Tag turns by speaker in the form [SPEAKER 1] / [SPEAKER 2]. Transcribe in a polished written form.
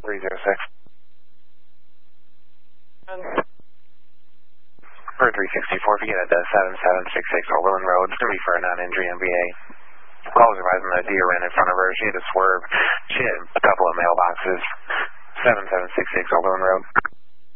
[SPEAKER 1] 306. For 364, if you get at 7766 Overland Road, it's going to be for a non-injury MVA. Call was advising that a deer ran in front of her. She had to swerve. She hit a couple of mailboxes. 7766 Overland Road.